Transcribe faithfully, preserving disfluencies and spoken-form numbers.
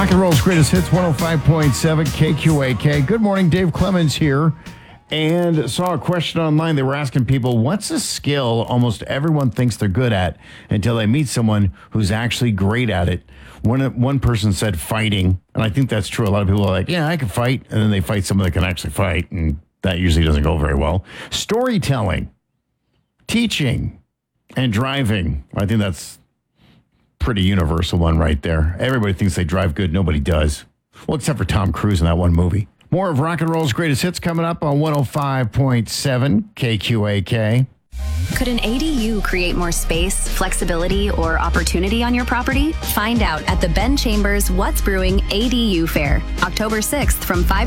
Rock and Roll's greatest hits, one oh five point seven K Q A K. Good morning, Dave Clemens here. And saw a question online. They were asking people, what's a skill almost everyone thinks they're good at until they meet someone who's actually great at it? One, one person said fighting, and I think that's true. A lot of people are like, yeah, I can fight. And then they fight someone that can actually fight, and that usually doesn't go very well. Storytelling, teaching, and driving. I think that's pretty universal one right there. Everybody thinks they drive good. Nobody does. Well, except for Tom Cruise in that one movie. More of Rock and Roll's greatest hits coming up on one oh five point seven K Q A K. Could an A D U create more space, flexibility, or opportunity on your property? Find out at the Ben Chambers What's Brewing A D U Fair, October sixth from five